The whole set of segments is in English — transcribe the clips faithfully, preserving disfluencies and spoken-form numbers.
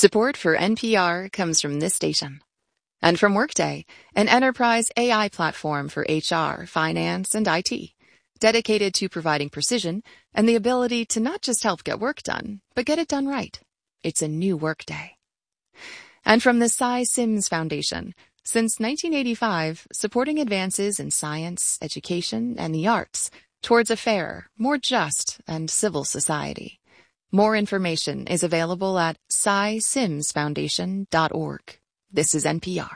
Support for N P R comes from this station. And from Workday, an enterprise A I platform for H R, finance, and I T, dedicated to providing precision and the ability to not just help get work done, but get it done right. It's a new Workday. And from the Cy Sims Foundation, since nineteen eighty-five, supporting advances in science, education, and the arts towards a fairer, more just, and civil society. More information is available at cy sims foundation dot org. This is N P R.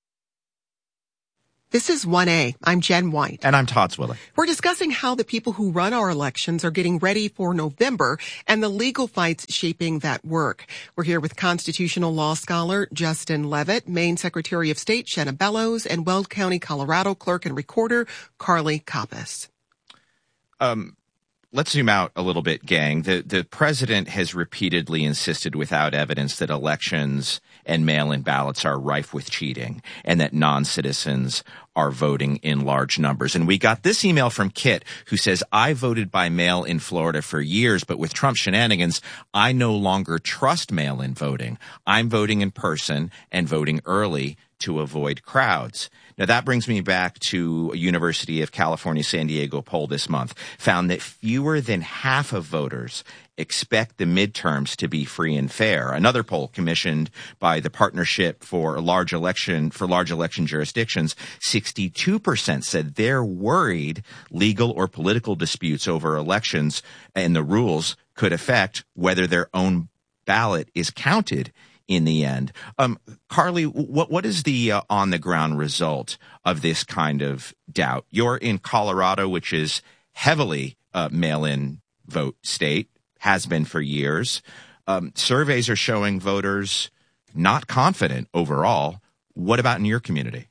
This is one A. I'm Jen White. And I'm Todd Swilly. We're discussing how the people who run our elections are getting ready for November and the legal fights shaping that work. We're here with constitutional law scholar Justin Levitt, Maine Secretary of State Shenna Bellows, and Weld County, Colorado clerk and recorder Carly Koppas. Um, let's zoom out a little bit, gang. The, the president has repeatedly insisted without evidence that elections and mail-in ballots are rife with cheating and that non-citizens are voting in large numbers. And we got this email from Kit, who says, I voted by mail in Florida for years, but with Trump shenanigans, I no longer trust mail-in voting. I'm voting in person and voting early to avoid crowds. Now, that brings me back to a University of California, San Diego poll this month, found that fewer than half of voters expect the midterms to be free and fair. Another poll commissioned by the Partnership for a Large Election for Large Election Jurisdictions, sixty-two percent said they're worried legal or political disputes over elections and the rules could affect whether their own ballot is counted in the end. Um, Carly, what what is the uh, on-the-ground result of this kind of doubt? You're in Colorado, which is heavily uh, mail-in vote state, has been for years. Um, surveys are showing voters not confident overall. What about in your community?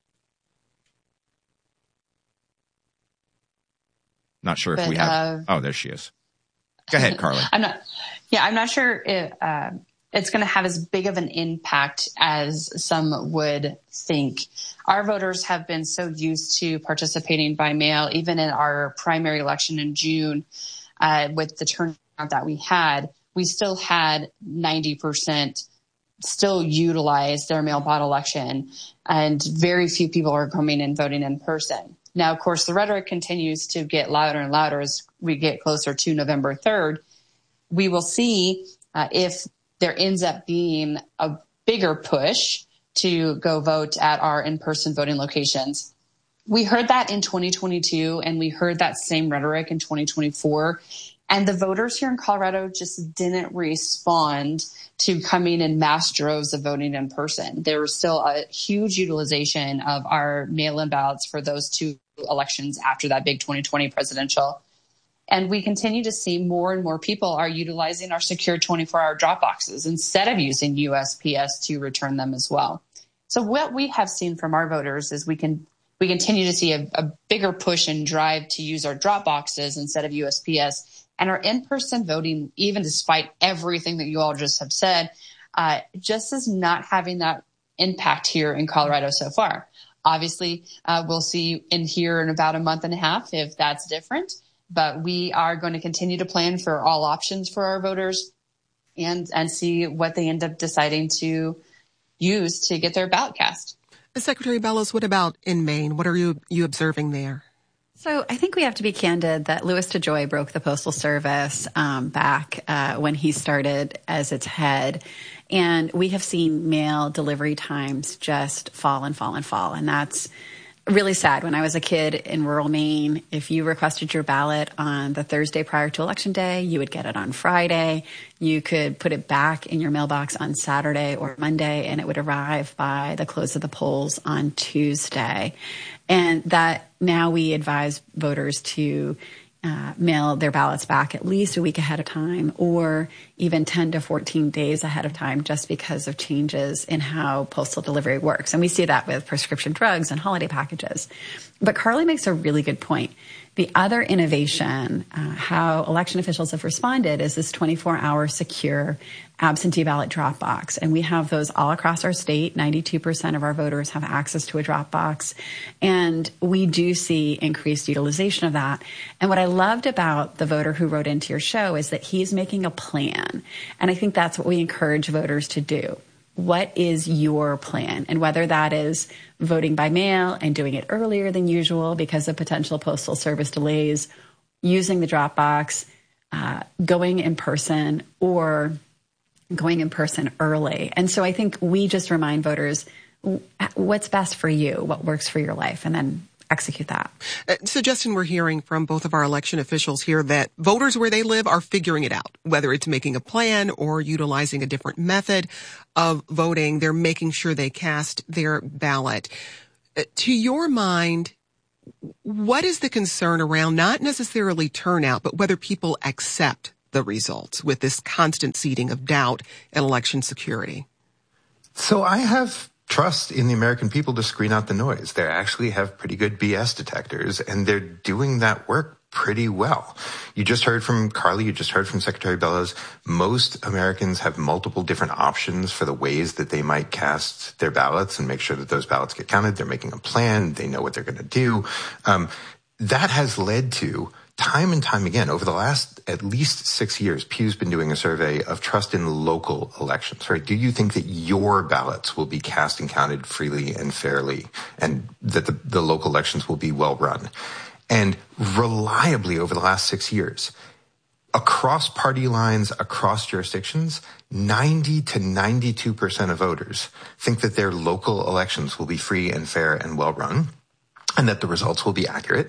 Not sure if but, we have. Uh, oh, there she is. Go ahead, Carly. I'm not. Yeah, I'm not sure if uh, it's going to have as big of an impact as some would think. Our voters have been so used to participating by mail, even in our primary election in June, uh, with the turnout that we had, we still had ninety percent still utilize their mail ballot election, and very few people are coming and voting in person. Now, of course, the rhetoric continues to get louder and louder as we get closer to November third. We will see uh, if there ends up being a bigger push to go vote at our in-person voting locations. We heard that in twenty twenty-two, and we heard that same rhetoric in twenty twenty-four. And the voters here in Colorado just didn't respond to coming in mass droves of voting in person. There was still a huge utilization of our mail-in ballots for those two elections after that big twenty twenty presidential. And we continue to see more and more people are utilizing our secure twenty-four hour drop boxes instead of using U S P S to return them as well. So what we have seen from our voters is we can we continue to see a, a bigger push and drive to use our drop boxes instead of U S P S. And our in-person voting, even despite everything that you all just have said, uh, just is not having that impact here in Colorado so far. Obviously, uh, we'll see in here in about a month and a half if that's different. But we are going to continue to plan for all options for our voters and, and see what they end up deciding to use to get their ballot cast. Secretary Bellows, what about in Maine? What are you, you observing there? So I think we have to be candid that Louis DeJoy broke the Postal Service um, back uh, when he started as its head. And we have seen mail delivery times just fall and fall and fall. And that's really sad. When I was a kid in rural Maine, if you requested your ballot on the Thursday prior to Election Day, you would get it on Friday. You could put it back in your mailbox on Saturday or Monday, and it would arrive by the close of the polls on Tuesday. And that now we advise voters to uh, mail their ballots back at least a week ahead of time or even ten to fourteen days ahead of time, just because of changes in how postal delivery works. And we see that with prescription drugs and holiday packages. But Carly makes a really good point. The other innovation, uh, how election officials have responded, is this twenty-four hour secure absentee ballot drop box. And we have those all across our state. ninety-two percent of our voters have access to a drop box. And we do see increased utilization of that. And what I loved about the voter who wrote into your show is that he's making a plan. And I think that's what we encourage voters to do. What is your plan? And whether that is voting by mail and doing it earlier than usual because of potential postal service delays, using the drop box, uh, going in person, or going in person early. And so I think we just remind voters what's best for you, what works for your life, and then execute that. Uh, so, Justin, we're hearing from both of our election officials here that voters where they live are figuring it out, whether it's making a plan or utilizing a different method of voting. They're making sure they cast their ballot. Uh, to your mind, what is the concern around not necessarily turnout, but whether people accept the results with this constant seeding of doubt and election security? So I have trust in the American people to screen out the noise. They actually have pretty good B S detectors, and they're doing that work pretty well. You just heard from Carly, you just heard from Secretary Bellows. Most Americans have multiple different options for the ways that they might cast their ballots and make sure that those ballots get counted. They're making a plan. They know what they're going to do. Um, that has led to time and time again, over the last at least six years, Pew's been doing a survey of trust in local elections, right? Do you think that your ballots will be cast and counted freely and fairly, and that the, the local elections will be well run? And reliably over the last six years, across party lines, across jurisdictions, ninety to ninety-two percent of voters think that their local elections will be free and fair and well run, and that the results will be accurate.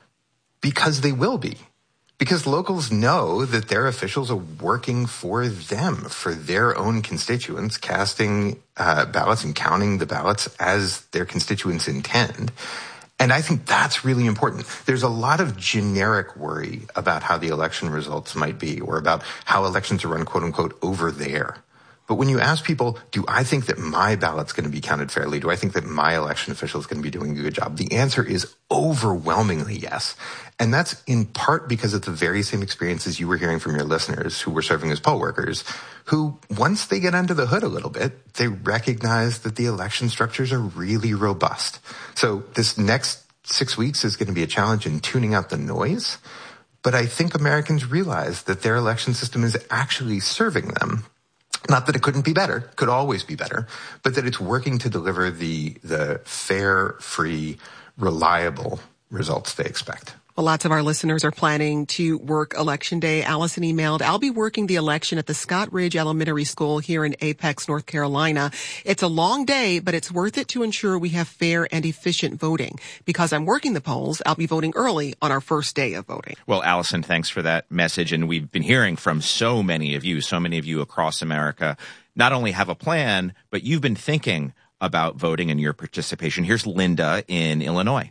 Because they will be. Because locals know that their officials are working for them, for their own constituents, casting uh, ballots and counting the ballots as their constituents intend. And I think that's really important. There's a lot of generic worry about how the election results might be, or about how elections are run, quote unquote, over there. But when you ask people, do I think that my ballot's going to be counted fairly? Do I think that my election official is going to be doing a good job? The answer is overwhelmingly yes. And that's in part because of the very same experiences you were hearing from your listeners who were serving as poll workers, who, once they get under the hood a little bit, they recognize that the election structures are really robust. So this next six weeks is going to be a challenge in tuning out the noise. But I think Americans realize that their election system is actually serving them. Not that it couldn't be better, could always be better, but that it's working to deliver the the fair, free, reliable results they expect. Well, lots of our listeners are planning to work Election Day. Allison emailed, I'll be working the election at the Scott Ridge Elementary School here in Apex, North Carolina. It's a long day, but it's worth it to ensure we have fair and efficient voting. Because I'm working the polls, I'll be voting early on our first day of voting. Well, Allison, thanks for that message. And we've been hearing from so many of you, so many of you across America, not only have a plan, but you've been thinking about voting and your participation. Here's Linda in Illinois.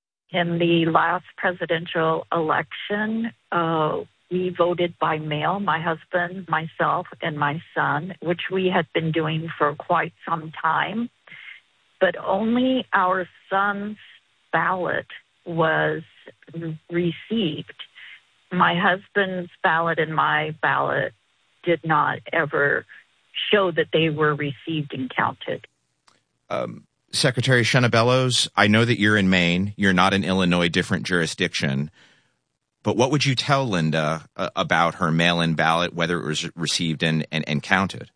In the last presidential election, uh, we voted by mail, my husband, myself, and my son, which we had been doing for quite some time. But only our son's ballot was received. My husband's ballot and my ballot did not ever show that they were received and counted. Um. Secretary Shenna Bellows, I know that you're in Maine. You're not in Illinois, different jurisdiction. But what would you tell Linda uh, about her mail-in ballot, whether it was received and, and, and counted?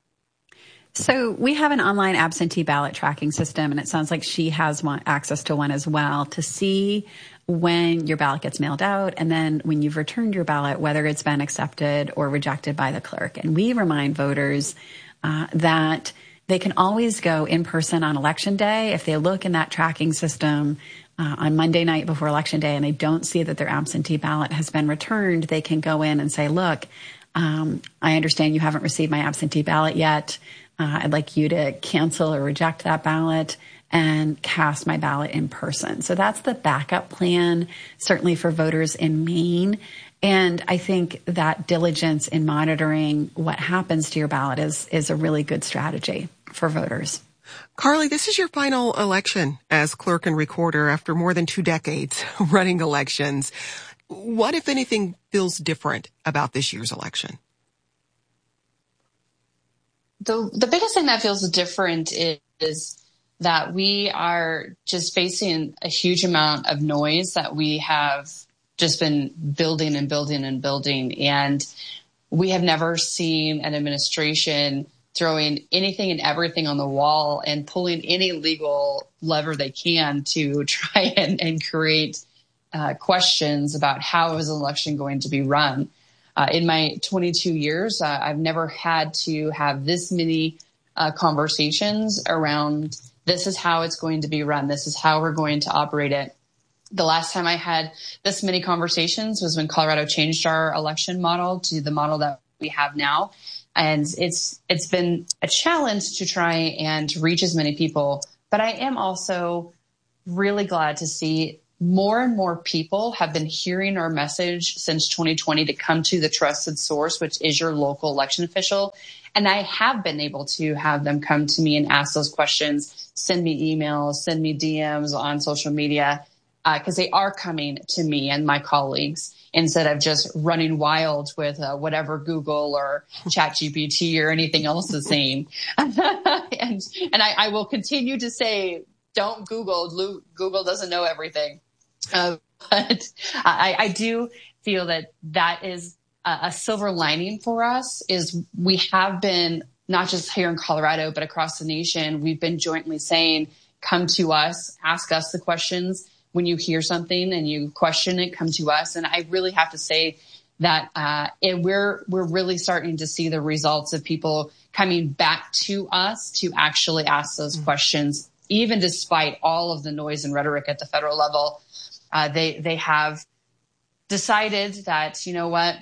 So we have an online absentee ballot tracking system, and it sounds like she has one, access to one as well, to see when your ballot gets mailed out and then when you've returned your ballot, whether it's been accepted or rejected by the clerk. And we remind voters uh, that they can always go in person on Election Day. If they look in that tracking system uh, on Monday night before Election Day and they don't see that their absentee ballot has been returned, they can go in and say, look, um, I understand you haven't received my absentee ballot yet. Uh, I'd like you to cancel or reject that ballot and cast my ballot in person. So that's the backup plan, certainly for voters in Maine. And I think that diligence in monitoring what happens to your ballot is is a really good strategy for voters. Carly, this is your final election as clerk and recorder after more than two decades running elections. What, if anything, feels different about this year's election? The the biggest thing that feels different is, is that we are just facing a huge amount of noise that we have just been building and building and building. And we have never seen an administration throwing anything and everything on the wall and pulling any legal lever they can to try and, and create uh, questions about how is an election going to be run. Uh, in my twenty-two years, uh, I've never had to have this many uh, conversations around this is how it's going to be run. This is how we're going to operate it. The last time I had this many conversations was when Colorado changed our election model to the model that we have now. And it's it's been a challenge to try and reach as many people. But I am also really glad to see more and more people have been hearing our message since twenty twenty to come to the trusted source, which is your local election official. And I have been able to have them come to me and ask those questions, send me emails, send me D Ms on social media, because uh, they are coming to me and my colleagues instead of just running wild with uh, whatever Google or ChatGPT or anything else is saying. and and I, I will continue to say, don't Google. Google doesn't know everything. Uh, but I, I do feel that that is a, a silver lining for us is we have been, not just here in Colorado, but across the nation, we've been jointly saying, come to us, ask us the questions. When you hear something and you question it, come to us. And I really have to say that uh, it, we're we're really starting to see the results of people coming back to us to actually ask those mm-hmm. questions, even despite all of the noise and rhetoric at the federal level. Uh, they they have decided that, you know what,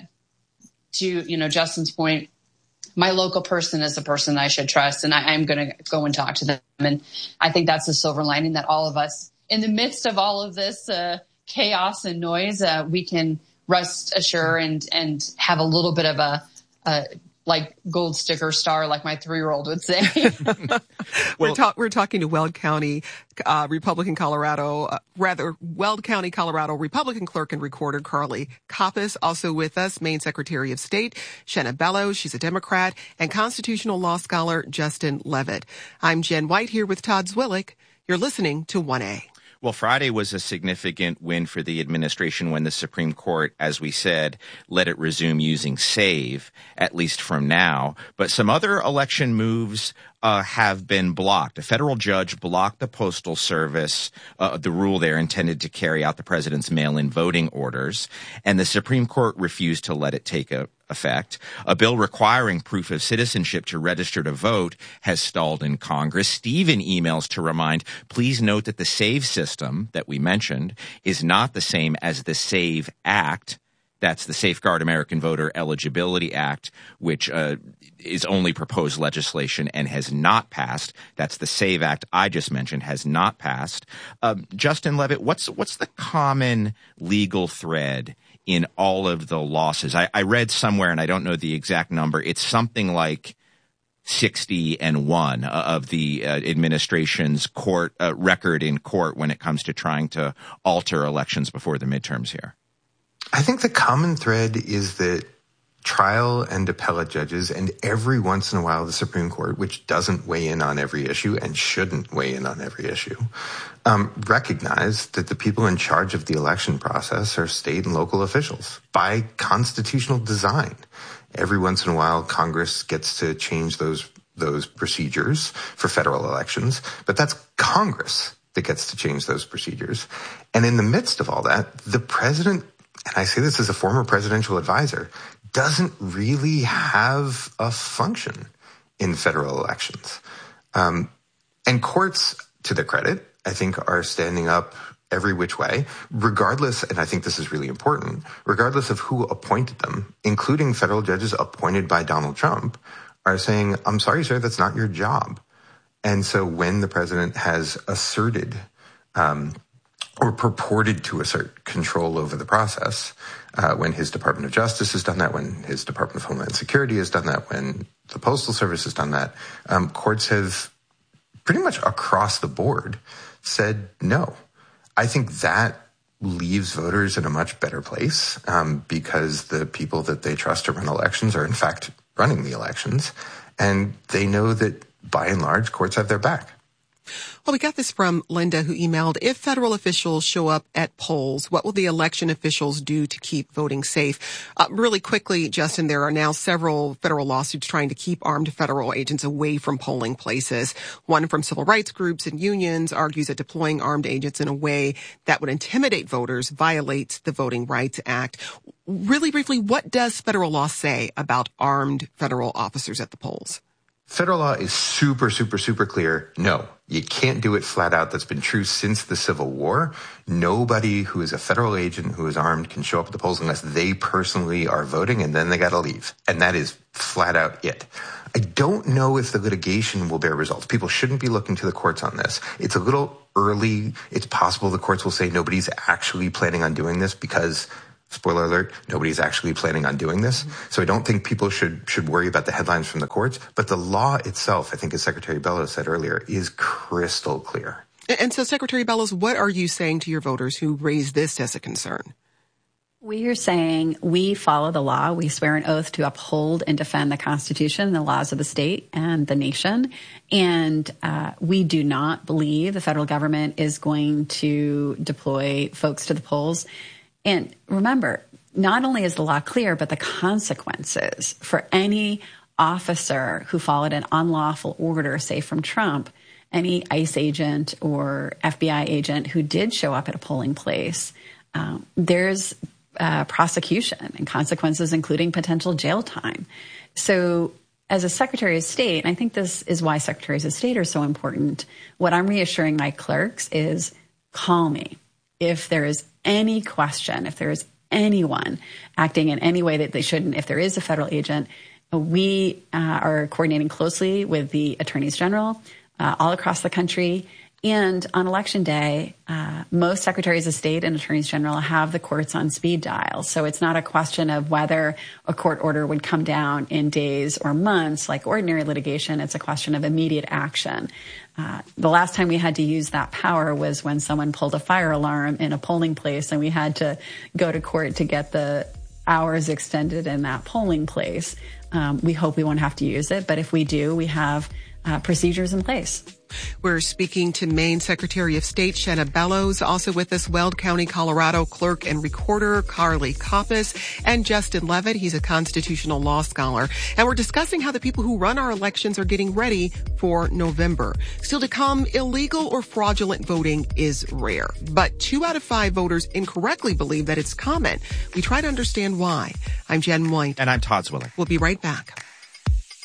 to you know Justin's point, my local person is the person I should trust, and I, I'm going to go and talk to them. And I think that's the silver lining that all of us, in the midst of all of this uh, chaos and noise, uh, we can rest assured and and have a little bit of a, a like gold sticker star, like my three-year-old would say. well, we're, ta- we're talking to Weld County uh, Republican Colorado, uh, rather Weld County Colorado Republican Clerk and Recorder Carly Koppas, also with us, Maine Secretary of State Shenna Bello, she's a Democrat, and constitutional law scholar Justin Levitt. I'm Jen White here with Todd Zwillich. You're listening to one A. Well, Friday was a significant win for the administration when the Supreme Court, as we said, let it resume using SAVE, at least from now. But some other election moves uh, have been blocked. A federal judge blocked the Postal Service, uh, the rule there intended to carry out the president's mail-in voting orders, and the Supreme Court refused to let it take a effect. A bill requiring proof of citizenship to register to vote has stalled in Congress. Stephen emails to remind, please note that the SAVE system that we mentioned is not the same as the SAVE Act. That's the Safeguard American Voter Eligibility Act, which uh, is only proposed legislation and has not passed. That's the SAVE Act I just mentioned, has not passed. Um, Justin Levitt, what's what's the common legal thread in all of the losses? I, I read somewhere, and I don't know the exact number, it's something like sixty and one of the uh, administration's court uh, record in court when it comes to trying to alter elections before the midterms here. I think the common thread is that trial and appellate judges, and every once in a while the Supreme Court, which doesn't weigh in on every issue and shouldn't weigh in on every issue, um, recognize that the people in charge of the election process are state and local officials by constitutional design. Every once in a while, Congress gets to change those those procedures for federal elections, but that's Congress that gets to change those procedures. And in the midst of all that, the president, and I say this as a former presidential advisor, doesn't really have a function in federal elections. Um, and courts, to their credit, I think are standing up every which way, regardless, and I think this is really important, regardless of who appointed them, including federal judges appointed by Donald Trump, are saying, I'm sorry, sir, that's not your job. And so when the president has asserted um, or purported to assert control over the process, uh, when his Department of Justice has done that, when his Department of Homeland Security has done that, when the Postal Service has done that, um, courts have pretty much across the board said no. I think that leaves voters in a much better place um, because the people that they trust to run elections are in fact running the elections, and they know that by and large courts have their back. Well, we got this from Linda, who emailed, if federal officials show up at polls, what will the election officials do to keep voting safe? Uh, really quickly, Justin, there are now several federal lawsuits trying to keep armed federal agents away from polling places. One from civil rights groups and unions argues that deploying armed agents in a way that would intimidate voters violates the Voting Rights Act. Really briefly, what does federal law say about armed federal officers at the polls? Federal law is super, super, super clear. No, you can't do it flat out. That's been true since the Civil War. Nobody who is a federal agent who is armed can show up at the polls unless they personally are voting, and then they got to leave. And that is flat out it. I don't know if the litigation will bear results. People shouldn't be looking to the courts on this. It's a little early. It's possible the courts will say nobody's actually planning on doing this because, spoiler alert, nobody's actually planning on doing this. So I don't think people should should worry about the headlines from the courts. But the law itself, I think as Secretary Bellows said earlier, is crystal clear. And so, Secretary Bellows, what are you saying to your voters who raise this as a concern? We are saying we follow the law. We swear an oath to uphold and defend the Constitution and the laws of the state and the nation. And uh, we do not believe the federal government is going to deploy folks to the polls. And remember, not only is the law clear, but the consequences for any officer who followed an unlawful order, say from Trump, any ICE agent or F B I agent who did show up at a polling place, um, there's uh, prosecution and consequences, including potential jail time. So as a Secretary of State, and I think this is why Secretaries of State are so important, what I'm reassuring my clerks is call me. If there is any question, if there is anyone acting in any way that they shouldn't, if there is a federal agent, we uh, are coordinating closely with the attorneys general uh, all across the country. And on Election Day, uh, most secretaries of state and attorneys general have the courts on speed dial. So it's not a question of whether a court order would come down in days or months like ordinary litigation. It's a question of immediate action. Uh, the last time we had to use that power was when someone pulled a fire alarm in a polling place and we had to go to court to get the hours extended in that polling place. Um, we hope we won't have to use it, but if we do, we have uh, procedures in place. We're speaking to Maine Secretary of State Shenna Bellows. Also with us, Weld County, Colorado clerk and recorder Carly Koppas, and Justin Levitt. He's a constitutional law scholar. And we're discussing how the people who run our elections are getting ready for November. Still to come, illegal or fraudulent voting is rare, but two out of five voters incorrectly believe that it's common. We try to understand why. I'm Jen White. And I'm Todd Zwilling. We'll be right back.